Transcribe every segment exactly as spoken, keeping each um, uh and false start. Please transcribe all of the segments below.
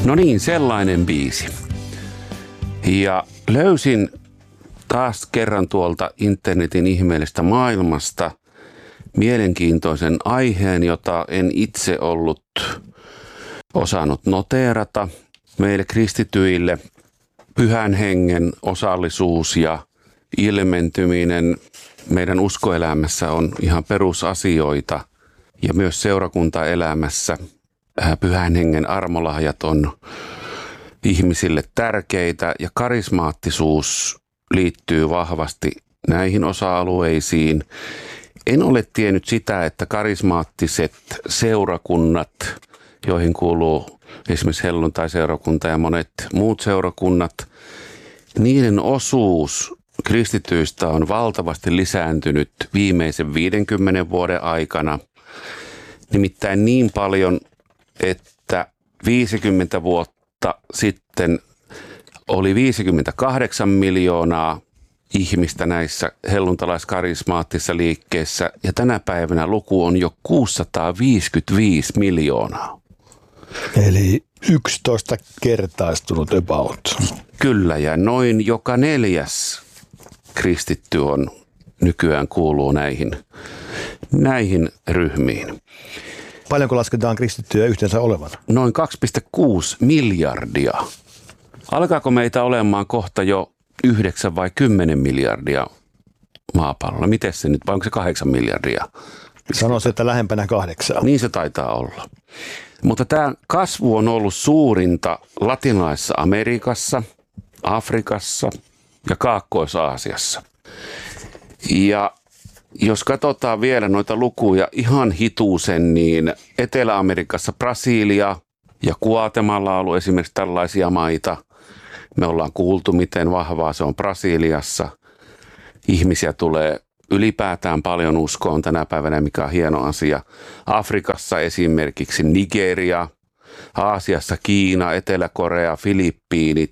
No niin, sellainen biisi. Ja löysin taas kerran tuolta internetin ihmeellisestä maailmasta mielenkiintoisen aiheen, jota en itse ollut osannut noteerata. Meille kristityille pyhän hengen osallisuus ja ilmentyminen meidän uskoelämässä on ihan perusasioita ja myös seurakuntaelämässä pyhän hengen armolahjat on ihmisille tärkeitä ja karismaattisuus liittyy vahvasti näihin osa-alueisiin. En ole tiennyt sitä, että karismaattiset seurakunnat, joihin kuuluu esimerkiksi helluntai-seurakunta ja monet muut seurakunnat, niiden osuus kristityistä on valtavasti lisääntynyt viimeisen viidenkymmenen vuoden aikana. Nimittäin niin paljon, että viisikymmentä vuotta sitten oli viisikymmentäkahdeksan miljoonaa ihmistä näissä helluntalaiskarismaattisissa liikkeissä ja tänä päivänä luku on jo kuusisataaviisikymmentäviisi miljoonaa. Eli yksitoista kertaistunut about. Kyllä, ja noin joka neljäs kristitty on nykyään kuuluu näihin, näihin ryhmiin. Paljonko lasketaan kristittyjä yhteensä olevan? Noin kaksi pilkku kuusi miljardia. Alkaako meitä olemaan kohta jo yhdeksän vai kymmenen miljardia maapallolla? Miten se nyt, vai onko se kahdeksan miljardia? Sanoisin, että lähempänä kahdeksaa. Niin se taitaa olla. Mutta tämä kasvu on ollut suurinta latinalaisessa Amerikassa, Afrikassa ja Kaakkois-Aasiassa. Ja jos katsotaan vielä noita lukuja ihan hituusen, niin Etelä-Amerikassa Brasilia ja Guatemala on ollut esimerkiksi tällaisia maita. Me ollaan kuultu, miten vahvaa se on Brasiliassa. Ihmisiä tulee ylipäätään paljon uskoon tänä päivänä, mikä on hieno asia. Afrikassa esimerkiksi Nigeria, Aasiassa Kiina, Etelä-Korea, Filippiinit.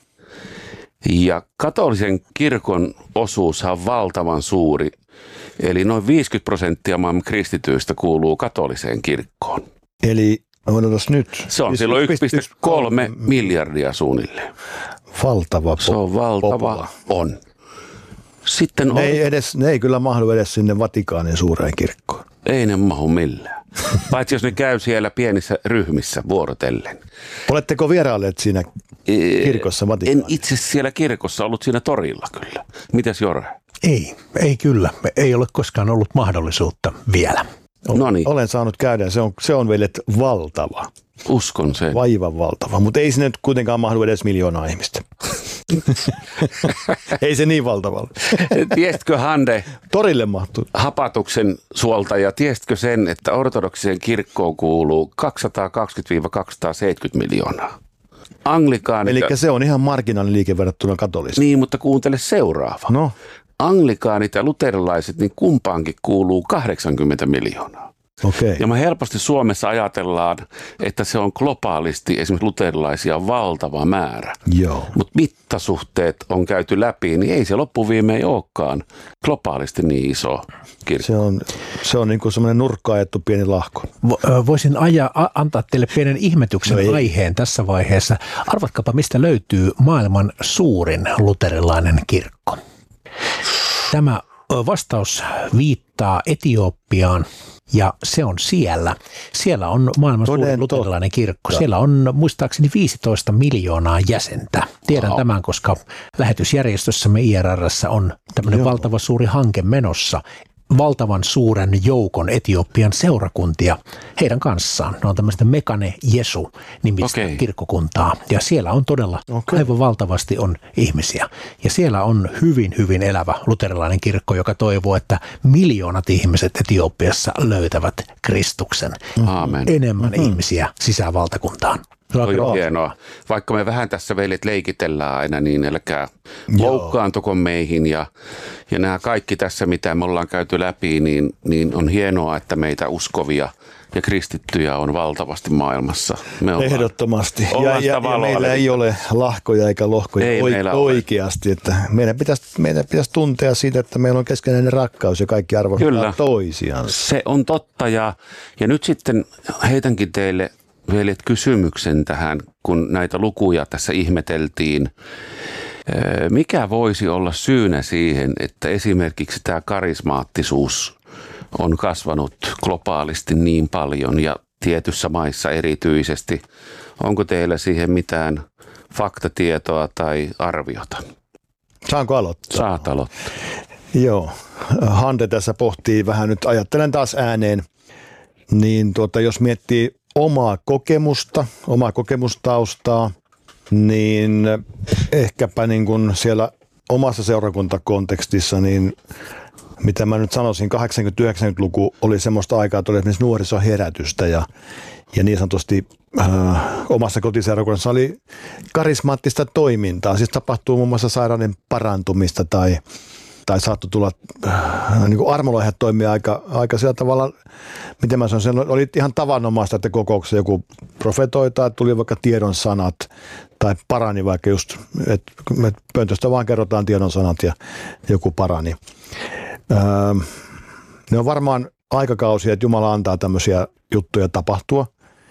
Ja katolisen kirkon osuus on valtavan suuri. Eli noin viisikymmentä prosenttia maailman kristityistä kuuluu katoliseen kirkkoon. Eli odotas nyt. Se on silloin yksi pilkku kolme miljardia suunnilleen. Valtava. Se on valtava. Popola. On. Sitten ne, ei edes, ne ei kyllä mahdu edes sinne Vatikaanin suureen kirkkoon. Ei ne mahu millään. Paitsi jos ne käy siellä pienissä ryhmissä vuorotellen. Oletteko vierailleet siinä kirkossa Vatikaanissa? En itse siellä kirkossa ollut siinä torilla kyllä. Mitäs Jore? Ei, ei kyllä. Ei ole koskaan ollut mahdollisuutta vielä. No niin. Olen saanut käydä. Se on, se on veljet valtava. Uskon sen. Vaivan valtava, mutta ei sinne kuitenkaan mahdu edes miljoonaa ihmistä. Ei se niin valtavalla. Tiesitkö Hande? Torille mahtuu. Hapatuksen suolta ja tiesitkö sen, että ortodoksiseen kirkkoon kuuluu kaksisataakaksikymmentä kaksisataaseitsemänkymmentä miljoonaa. Anglikaanit. Eli se on ihan marginaalinen liike verrattuna katoliseen. Niin, mutta kuuntele seuraava. No. Anglikaanit ja luterilaiset, niin kumpaankin kuuluu kahdeksankymmentä miljoonaa. Okay. Ja me helposti Suomessa ajatellaan, että se on globaalisti esimerkiksi luterilaisia valtava määrä. Joo. Mutta mittasuhteet on käyty läpi, niin ei se loppuviimein olekaan globaalisti niin iso kirkko. Se on, se on niin kuin semmoinen nurkka-ajettu pieni lahko. Voisin aja, antaa teille pienen ihmetyksen no aiheen tässä vaiheessa. Arvatkaapa, mistä löytyy maailman suurin luterilainen kirkko. Tämä vastaus viittaa Etiopiaan. Ja se on siellä. Siellä on maailman Toden suurin luterilainen totta. kirkko. Siellä on muistaakseni viisitoista miljoonaa jäsentä. Tiedän wow. tämän, koska lähetysjärjestössämme I R R:ssä on tämmöinen Joo. valtava suuri hanke menossa. Valtavan suuren joukon Etiopian seurakuntia heidän kanssaan. Ne on tämmöistä Mekane Jesu nimistä okay. kirkkokuntaa. Ja siellä on todella okay. aivan valtavasti on ihmisiä. Ja siellä on hyvin, hyvin elävä luterilainen kirkko, joka toivoo, että miljoonat ihmiset Etiopiassa löytävät Kristuksen. Aamen. Enemmän Mm-hmm. ihmisiä sisään valtakuntaan. Toi on hienoa. Vaikka me vähän tässä veljet leikitellään aina, niin älkää loukkaantuko meihin. Ja, ja nämä kaikki tässä, mitä me ollaan käyty läpi, niin, niin on hienoa, että meitä uskovia ja kristittyjä on valtavasti maailmassa. Me ollaan, Ehdottomasti. Ollaan Ja, ja, ja meillä ei ole lahkoja eikä lohkoja ei oi, oikeasti. Että meidän, pitäisi, meidän pitäisi tuntea siitä, että meillä on keskenäinen rakkaus ja kaikki arvostaa toisiaan. Se on totta ja, ja nyt sitten heitänkin teille veljet, kysymyksen tähän, kun näitä lukuja tässä ihmeteltiin. Mikä voisi olla syynä siihen, että esimerkiksi tämä karismaattisuus on kasvanut globaalisti niin paljon ja tietyissä maissa erityisesti? Onko teillä siihen mitään faktatietoa tai arviota? Saanko aloittaa? Saat aloittaa. Joo, Hande tässä pohtii vähän nyt, ajattelen taas ääneen, niin tuota, jos miettii omaa kokemusta, omaa kokemustaustaa, niin ehkäpä niin kuin siellä omassa seurakuntakontekstissa, niin mitä mä nyt sanoisin, kahdeksankymmentä-yhdeksänkymmentäluku oli semmoista aikaa, että oli esimerkiksi nuorisoherätystä ja, ja niin sanotusti äh, omassa kotiseurakunnassa oli karismaattista toimintaa. Siis tapahtuu muun muassa sairauden parantumista tai, tai saattoi tulla äh, niin kuin armolaihat toimia aika, aika sillä tavalla, miten mä sanoisin, oli ihan tavanomaista, että kokouksessa joku profetoi tai tuli vaikka tiedon sanat tai parani vaikka just, että pöntöstä vaan kerrotaan tiedon sanat ja joku parani. Öö, ne on varmaan aikakausia, että Jumala antaa tämmöisiä juttuja tapahtua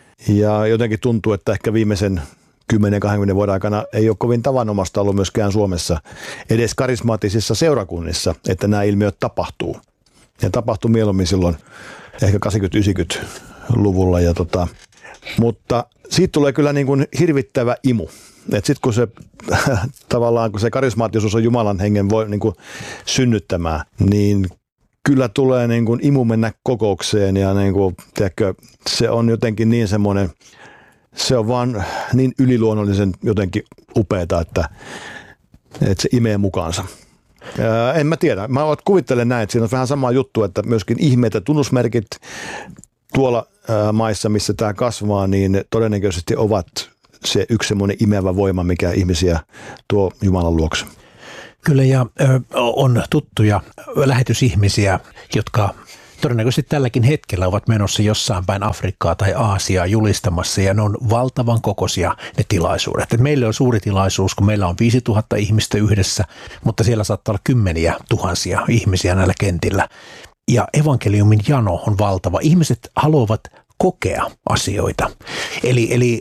ja jotenkin tuntuu, että ehkä viimeisen kymmenen kaksikymmentä vuoden aikana ei ole kovin tavanomaista ollut myöskään Suomessa edes karismaattisissa seurakunnissa, että nämä ilmiöt tapahtuu. Ja tapahtuu mieluummin silloin ehkä kahdeksankymmentä-yhdeksänkymmentäluvulla. Ja tota, mutta siitä tulee kyllä niin kuin hirvittävä imu. Että sitten kun se tavallaan, kun se karismaattisuus on Jumalan hengen voi niin kuin synnyttämään, niin kyllä tulee niin kuin imu mennä kokoukseen ja niin kuin, tiedätkö, se on jotenkin niin semmoinen, se on vaan niin yliluonnollisen jotenkin upeata, että, että se imee mukaansa. Ää, en mä tiedä. Mä kuvittelen näin, että siinä on vähän sama juttu, että myöskin ihmeet ja tunnusmerkit tuolla ää, maissa, missä tämä kasvaa, niin todennäköisesti ovat se yksi semmoinen imevä voima, mikä ihmisiä tuo Jumalan luokse. Kyllä, ja ö, on tuttuja lähetysihmisiä, jotka todennäköisesti tälläkin hetkellä ovat menossa jossain päin Afrikkaa tai Aasiaa julistamassa, ja ne on valtavan kokoisia ne tilaisuudet. Et meille on suuri tilaisuus, kun meillä on viisituhatta ihmistä yhdessä, mutta siellä saattaa olla kymmeniä tuhansia ihmisiä näillä kentillä. Ja evankeliumin jano on valtava. Ihmiset haluavat kokea asioita. Eli, eli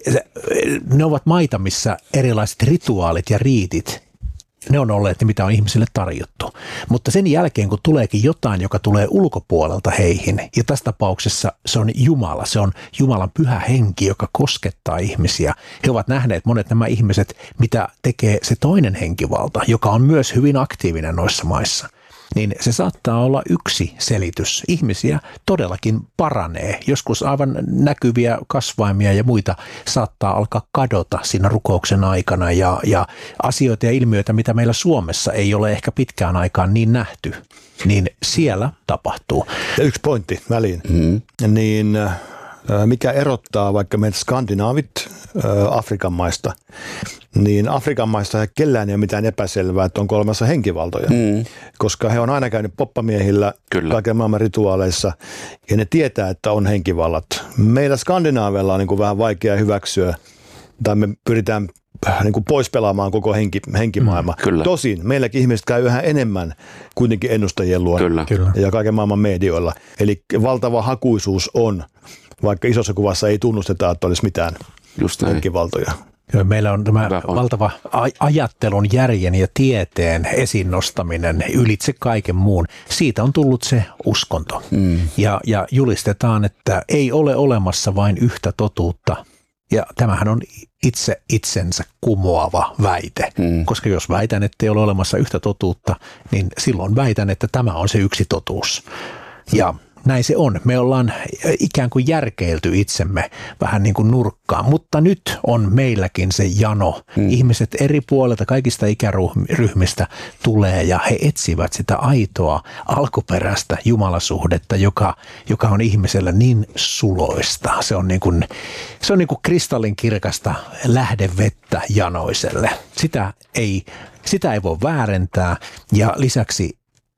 ne ovat maita, missä erilaiset rituaalit ja riitit, ne on olleet ne, mitä on ihmisille tarjottu. Mutta sen jälkeen, kun tuleekin jotain, joka tulee ulkopuolelta heihin, ja tässä tapauksessa se on Jumala, se on Jumalan pyhä henki, joka koskettaa ihmisiä. He ovat nähneet, monet nämä ihmiset, mitä tekee se toinen henkivalta, joka on myös hyvin aktiivinen noissa maissa. Niin se saattaa olla yksi selitys. Ihmisiä todellakin paranee. Joskus aivan näkyviä kasvaimia ja muita saattaa alkaa kadota siinä rukouksen aikana ja, ja asioita ja ilmiöitä, mitä meillä Suomessa ei ole ehkä pitkään aikaan niin nähty, niin siellä tapahtuu. Ja yksi pointti väliin. Mm. Niin mikä erottaa vaikka meidän skandinaavit Afrikan maista, niin Afrikan maista ei kellään ei ole mitään epäselvää, että on kolmassa henkivaltoja, mm. koska he on aina käynyt poppamiehillä kaiken maailman rituaaleissa ja ne tietää, että on henkivallat. Meillä skandinaaveilla on niin kuin vähän vaikea hyväksyä tai me pyritään niin kuin pois pelaamaan koko henki, henkimaailma. Mm, Tosin meilläkin ihmiset käy yhä enemmän kuitenkin ennustajien luona kyllä. Kyllä. ja kaiken maailman medioilla. Eli valtava hakuisuus on, vaikka isossa kuvassa ei tunnusteta, että olisi mitään henkivaltoja. Meillä on tämä valtava ajattelun, järjen ja tieteen esiin nostaminen ylitse kaiken muun. Siitä on tullut se uskonto. Mm. Ja, ja julistetaan, että ei ole olemassa vain yhtä totuutta. Ja tämähän on itse itsensä kumoava väite, mm. koska jos väitän, että ei ole olemassa yhtä totuutta, niin silloin väitän, että tämä on se yksi totuus. Ja näin se on. Me ollaan ikään kuin järkeilty itsemme vähän niin kuin nurkkaan, mutta nyt on meilläkin se jano. Hmm. Ihmiset eri puolilta, kaikista ikäryhmistä tulee ja he etsivät sitä aitoa, alkuperäistä jumalasuhdetta, joka, joka on ihmisellä niin suloista. Se on niin kuin, se on niin kuin kristallinkirkasta lähdevettä janoiselle. Sitä ei, sitä ei voi väärentää ja lisäksi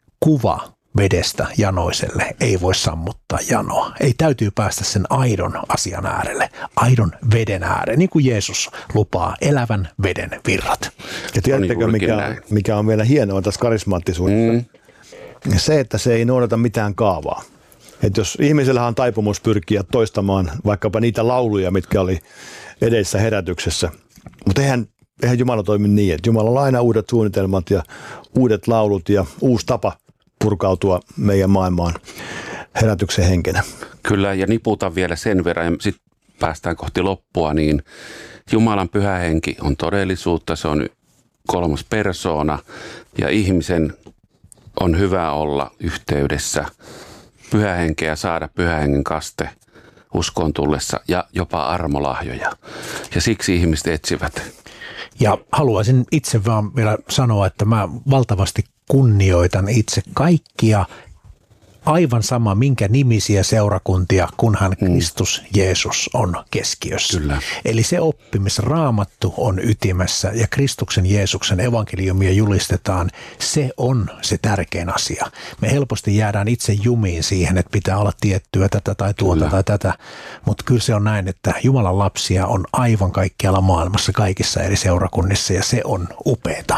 kuva vedestä janoiselle ei voi sammuttaa janoa. Ei, täytyy päästä sen aidon asian äärelle, aidon veden äärelle, niin kuin Jeesus lupaa, elävän veden virrat. Ja tiedättekö, mikä, mikä on vielä hienoa tässä karismaattisuudessa? Mm. Se, että se ei noudata mitään kaavaa. Että jos ihmisellä on taipumus pyrkiä toistamaan vaikkapa niitä lauluja, mitkä oli edellisessä herätyksessä, mutta eihän, eihän Jumala toimi niin, että Jumalalla on aina uudet suunnitelmat ja uudet laulut ja uusi tapa purkautua meidän maailmaan herätyksen henkenä. Kyllä, ja niputan vielä sen verran, ja sitten päästään kohti loppua, niin Jumalan pyhä henki on todellisuutta, se on kolmas persoona, ja ihmisen on hyvä olla yhteydessä pyhä henkeä, saada pyhä hengen kaste uskoon tullessa ja jopa armolahjoja. Ja siksi ihmiset etsivät. Ja haluaisin itse vaan vielä sanoa, että mä valtavasti kunnioitan itse kaikkia aivan sama minkä nimisiä seurakuntia, kunhan Kristus Jeesus on keskiössä. Kyllä. Eli se oppi, missä Raamattu on ytimessä ja Kristuksen Jeesuksen evankeliumia julistetaan, se on se tärkein asia. Me helposti jäädään itse jumiin siihen, että pitää olla tiettyä tätä tai tuota kyllä. tai tätä, mutta kyllä se on näin, että Jumalan lapsia on aivan kaikkialla maailmassa, kaikissa eri seurakunnissa ja se on upeata.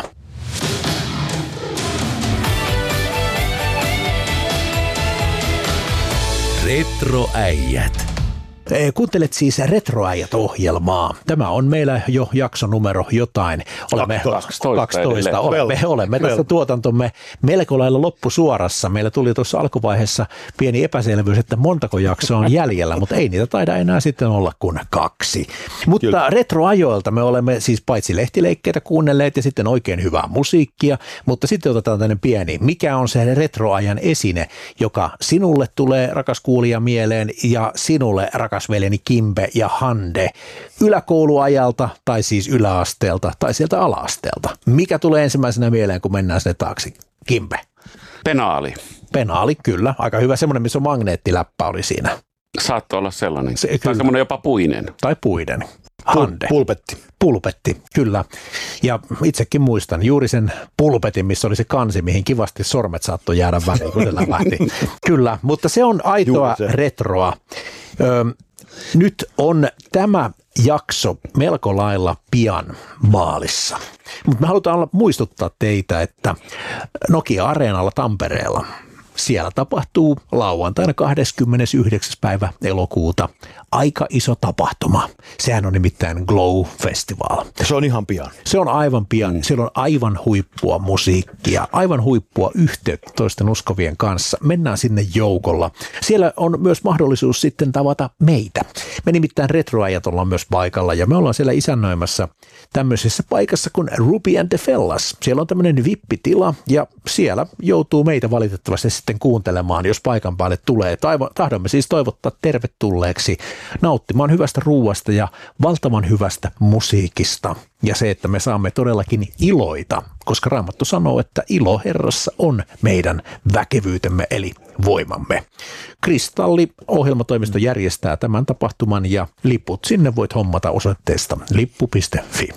Retroäijät. Kuuntelet siis Retroäijät-ohjelmaa. Tämä on meillä jo jaksonumero jotain. Olemme kaksitoista. kaksitoista. Olemme, olemme tässä tuotantomme melko lailla loppusuorassa. Meillä tuli tuossa alkuvaiheessa pieni epäselvyys, että montako jaksoa on jäljellä, mutta ei niitä taida enää sitten olla kuin kaksi. Mutta Kyllä. Retroajoilta me olemme siis paitsi lehtileikkeitä kuunnelleet ja sitten oikein hyvää musiikkia, mutta sitten otetaan tämmöinen pieni. Mikä on se retroajan esine, joka sinulle tulee, rakas kuulija, mieleen ja sinulle, rakas veljeni Kimbe ja Hande, yläkouluajalta tai siis yläasteelta tai sieltä ala-asteelta. Mikä tulee ensimmäisenä mieleen, kun mennään sinne taakse? Kimbe. Penaali. Penaali, kyllä. Aika hyvä semmoinen, missä on magneettiläppä oli siinä. Saattoi olla sellainen. Se, tai semmoinen jopa puinen. Tai puinen. Hande. Pulpetti. Pulpetti, kyllä. Ja itsekin muistan juuri sen pulpetin, missä oli se kansi, mihin kivasti sormet saattoi jäädä väliin, kun se lävähti. Kyllä, mutta se on aitoa se. retroa. Ö, nyt on tämä jakso melko lailla pian maalissa. Mutta me halutaan muistuttaa teitä, että Nokia-areenalla Tampereella siellä tapahtuu lauantaina kahdeskymmenesyhdeksäs päivä elokuuta aika iso tapahtuma. Sehän on nimittäin Glow Festival. Se on ihan pian. Se on aivan pian. Mm. Siellä on aivan huippua musiikkia, aivan huippua yhteyttä toisten uskovien kanssa. Mennään sinne joukolla. Siellä on myös mahdollisuus sitten tavata meitä. Me nimittäin Retroäijät ollaan myös paikalla ja me ollaan siellä isännöimässä tämmöisessä paikassa kuin Ruby and the Fellas. Siellä on tämmöinen vippitila ja siellä joutuu meitä valitettavasti sitten kuuntelemaan, jos paikan päälle tulee. Tahdomme siis toivottaa tervetulleeksi nauttimaan hyvästä ruuasta ja valtavan hyvästä musiikista. Ja se, että me saamme todellakin iloita, koska Raamattu sanoo, että ilo Herrassa on meidän väkevyytemme eli voimamme. Kristalli ohjelmatoimisto järjestää tämän tapahtuman ja liput sinne voit hommata osoitteesta lippu piste fi.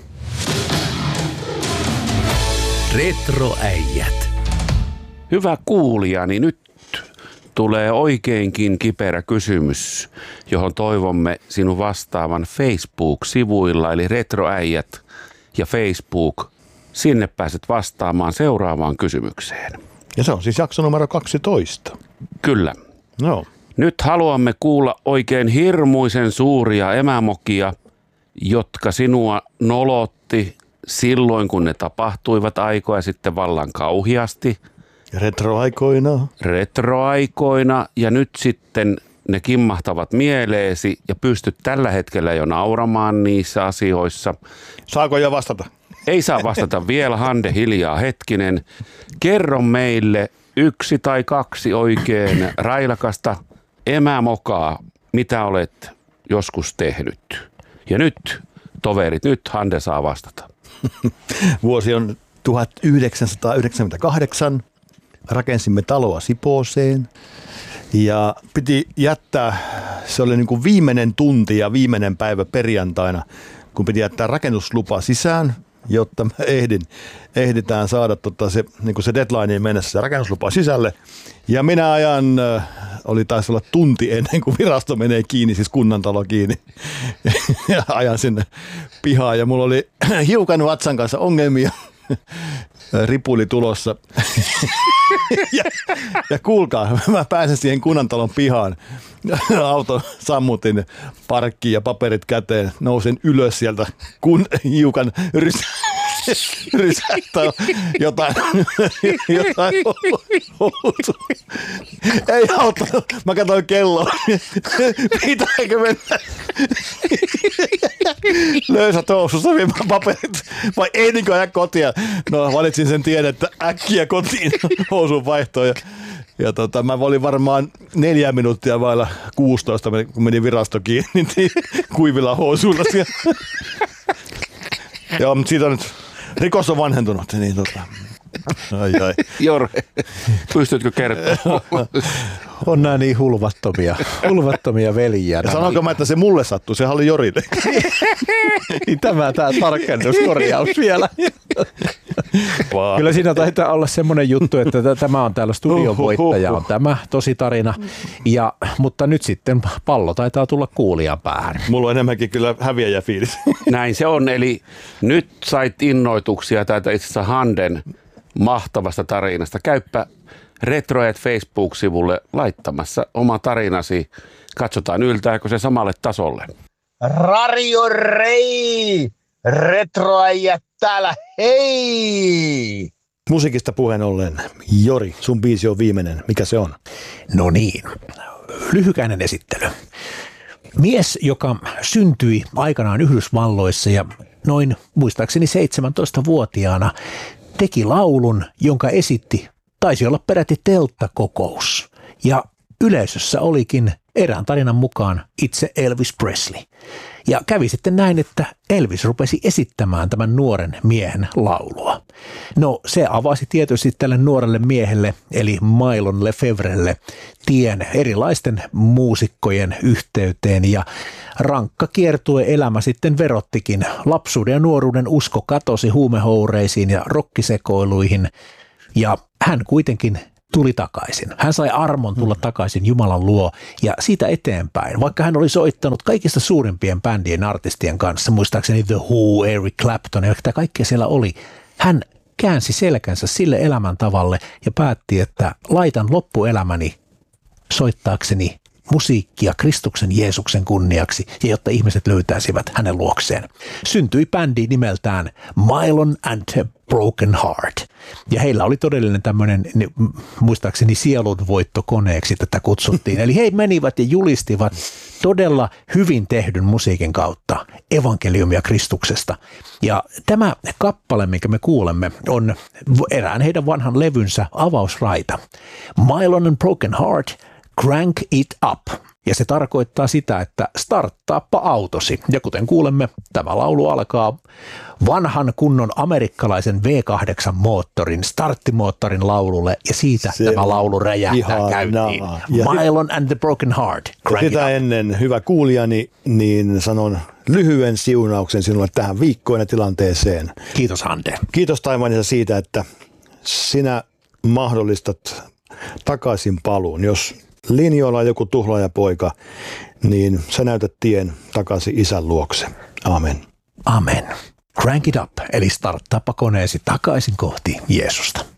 Retroäijät. Hyvä kuulija, niin nyt tulee oikeinkin kiperä kysymys, johon toivomme sinun vastaavan Facebook-sivuilla, eli Retroäijät ja Facebook. Sinne pääset vastaamaan seuraavaan kysymykseen. Ja se on siis jakso numero kaksitoista. Kyllä. No. Nyt haluamme kuulla oikein hirmuisen suuria emämokia, jotka sinua nolotti silloin, kun ne tapahtuivat aikoja sitten vallan kauhiasti. Retroaikoina. Retroaikoina ja nyt sitten ne kimmahtavat mieleesi ja pystyt tällä hetkellä jo nauramaan niissä asioissa. Saako jo vastata? Ei saa vastata vielä, Hande, hiljaa hetkinen. Kerro meille yksi tai kaksi oikein railakasta emämokaa, mitä olet joskus tehnyt. Ja nyt, toverit, nyt Hande saa vastata. Vuosi on tuhatyhdeksänsataayhdeksänkymmentäkahdeksan. Rakensimme taloa Sipooseen ja piti jättää, se oli niin kuin viimeinen tunti ja viimeinen päivä perjantaina, kun piti jättää rakennuslupa sisään, jotta me ehdin, ehditään saada tota se, niin kuin se deadlineen mennessä se rakennuslupa sisälle. Ja minä ajan, oli taisi olla tunti ennen kuin virasto menee kiinni, siis kunnantalo kiinni, ja ajan sinne pihaan ja mulla oli hiukan vatsan kanssa ongelmia. Ripuli tulossa. ja, ja kuulkaa, mä pääsen siihen kunnantalon pihaan. Auto sammutin parkkiin ja paperit käteen. Nousin ylös sieltä, kun hiukan rysä, rysähtää jotain, jotain housu. Ei auttanut. Mä katsoin kelloa. Pitääkö mennä? Löysät housussa viemään paperit. Vai ei niinkö ajaa kotia? No valitsin sen tien, että äkkiä kotiin housun vaihtoon. Ja, ja tota, mä olin varmaan neljä minuuttia vailla kuusitoista, kun meni virasto kiinni, niin kuivilla housuilla siellä. Joo, mutta siitä on nyt, rikos on vanhentunut, niin tota, ai ai. Jorge, pystytkö kertomaan? On nämä niin hulvattomia, hulvattomia veljiä. Sanonko mä, että se mulle sattui, sehän oli Jorille. Tämä, tämä tarkennuskorjaus vielä. Vaan. Kyllä siinä taitaa olla semmoinen juttu, että tämä on täällä studion voittaja, on tämä tosi tarina. Ja, mutta nyt sitten pallo taitaa tulla kuulijan päähän. Mulla on enemmänkin kyllä häviäjä fiilis. Näin se on, eli nyt sait innoituksia täältä itse asiassa Handen mahtavasta tarinasta. Käyppä Retrohead Facebook-sivulle laittamassa oma tarinasi. Katsotaan, yltääkö se samalle tasolle. Radio Rei! Retroäijät täällä, hei! Musiikista puheen ollen, Jori, sun biisi on viimeinen. Mikä se on? No niin, lyhykäinen esittely. Mies, joka syntyi aikanaan Yhdysvalloissa ja noin muistaakseni seitsemäntoistavuotiaana teki laulun, jonka esitti, taisi olla peräti telttakokous. Ja yleisössä olikin erään tarinan mukaan itse Elvis Presley. Ja kävi sitten näin, että Elvis rupesi esittämään tämän nuoren miehen laulua. No se avasi tietysti tälle nuorelle miehelle, eli Mylon Lefevrelle, tien erilaisten muusikkojen yhteyteen ja rankka kiertue elämä sitten verottikin. Lapsuuden ja nuoruuden usko katosi huumehoureisiin ja rokkisekoiluihin ja hän kuitenkin tuli takaisin. Hän sai armon tulla takaisin Jumalan luo ja siitä eteenpäin, vaikka hän oli soittanut kaikista suurimpien bändien artistien kanssa, muistaakseni The Who, Eric Clapton ja mitä kaikkea siellä oli, hän käänsi selkänsä sille elämäntavalle ja päätti, että laitan loppuelämäni soittaakseni musiikkia Kristuksen Jeesuksen kunniaksi ja jotta ihmiset löytäisivät hänen luokseen. Syntyi bändi nimeltään Mylon and a Broken Heart. Ja heillä oli todellinen tämmöinen, muistaakseni sielunvoittokoneeksi tätä kutsuttiin. Eli he menivät ja julistivat todella hyvin tehdyn musiikin kautta evankeliumia Kristuksesta. Ja tämä kappale, minkä me kuulemme, on erään heidän vanhan levynsä avausraita. Mylon and Broken Heart, Crank it up. Ja se tarkoittaa sitä, että starttaappa autosi. Ja kuten kuulemme, tämä laulu alkaa vanhan kunnon amerikkalaisen V kahdeksan moottorin, starttimoottorin laululle. Ja siitä se tämä laulu räjähtää käyntiin. Mylon and the Broken Heart, Crank it up. Sitä ennen, hyvä kuulijani, niin sanon lyhyen siunauksen sinulle tähän viikkoon ja tilanteeseen. Kiitos Hande. Kiitos taivaanisa siitä, että sinä mahdollistat takaisin paluun. Jos linjoilla on joku tuhlaajapoika, niin sä näytät tien takaisin isän luokse. Amen. Amen. Crank it up, eli starttaappa koneesi takaisin kohti Jeesusta.